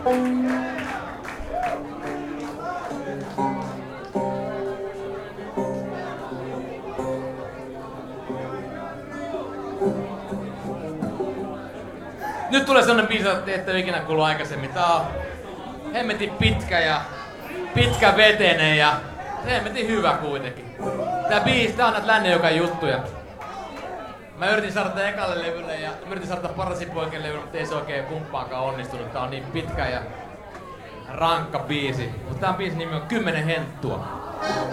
Nyt tulee sellainen biisi, että ette ole ikinä kuullut aikaisemmin. Tää on hemmetin pitkä ja pitkävetenen ja hemmetin hyvä kuitenkin. Tää on näitä Lännenjokan juttuja. Mä yritin saada tää ekalle levylle ja yritin saada Parasipoikien levylle, mutta ei se oikein kumppaankaan onnistunut. Tää on niin pitkä ja rankka biisi. Mutta tän biisin nimi on 10 henttua.